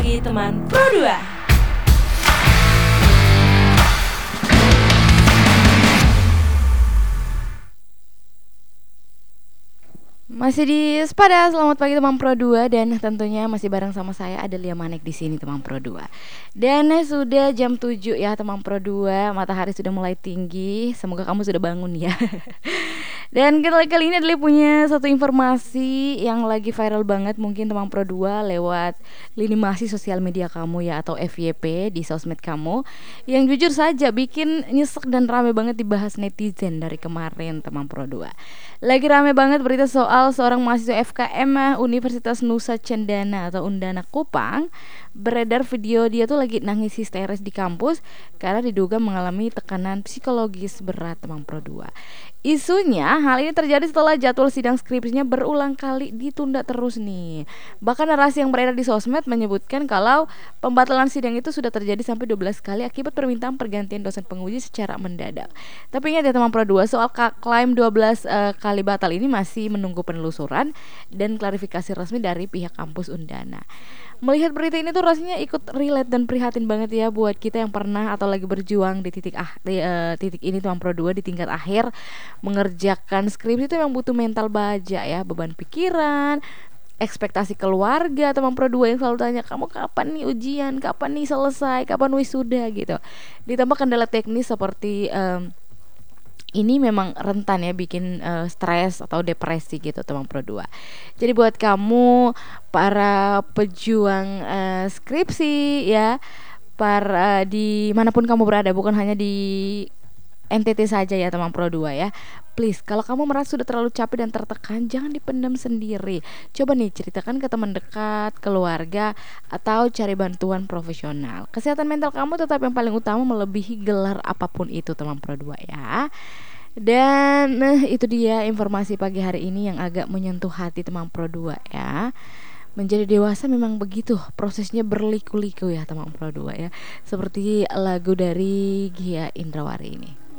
Pagi Teman Pro 2. Masih di Sepada, selamat pagi teman Pro 2. Dan tentunya masih bareng sama saya Adelia Manek di sini teman Pro 2. Dan sudah jam 7 ya teman Pro 2. Matahari sudah mulai tinggi. Semoga kamu sudah bangun ya. Dan kali ini Adelia punya satu informasi yang lagi viral banget mungkin teman Pro 2 lewat lini masa sosial media kamu ya, atau FYP di sosmed kamu, yang jujur saja bikin nyesek dan rame banget dibahas netizen dari kemarin teman Pro 2. Lagi rame banget berita soal seorang mahasiswa FKM Universitas Nusa Cendana atau Undana Kupang. Beredar video dia tuh lagi nangis histeris di kampus karena diduga mengalami tekanan psikologis berat teman Pro 2. Isunya hal ini terjadi setelah jadwal sidang skripsinya berulang kali ditunda terus nih. Bahkan narasi yang beredar di sosmed menyebutkan kalau pembatalan sidang itu sudah terjadi sampai 12 kali akibat permintaan pergantian dosen penguji secara mendadak. Tapi ingat ya teman Pro 2, soal klaim 12 kali batal ini masih menunggu penelusuran dan klarifikasi resmi dari pihak kampus Undana. Melihat berita ini tuh rasanya ikut relate dan prihatin banget ya buat kita yang pernah atau lagi berjuang di titik ini teman Pro 2, di tingkat akhir mengerjakan skripsi itu yang butuh mental baja ya, beban pikiran, ekspektasi keluarga teman Pro 2 yang selalu tanya kamu kapan nih ujian, kapan nih selesai, kapan wisuda gitu. Ditambah kendala teknis seperti ini memang rentan ya bikin stres atau depresi gitu teman Pro 2. Jadi buat kamu para pejuang skripsi ya, para di manapun kamu berada, bukan hanya di NTT saja ya teman Pro 2 ya. Please, kalau kamu merasa sudah terlalu capek dan tertekan, jangan dipendam sendiri. Coba nih ceritakan ke teman dekat, keluarga, atau cari bantuan profesional. Kesehatan mental kamu tetap yang paling utama melebihi gelar apapun itu teman Pro 2 ya. Dan itu dia informasi pagi hari ini yang agak menyentuh hati teman Pro 2 ya. Menjadi dewasa memang begitu, prosesnya berliku-liku ya teman Pro 2 ya. Seperti lagu dari Gia Indrawari ini.